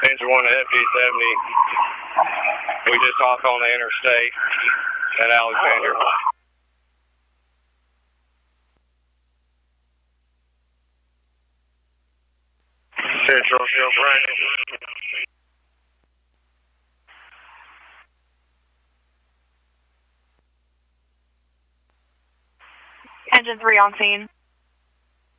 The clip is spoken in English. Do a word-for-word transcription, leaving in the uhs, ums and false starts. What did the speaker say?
Engine one F G seventy. We just off on the interstate at Alexander. Central Field Brandon. Engine three on scene.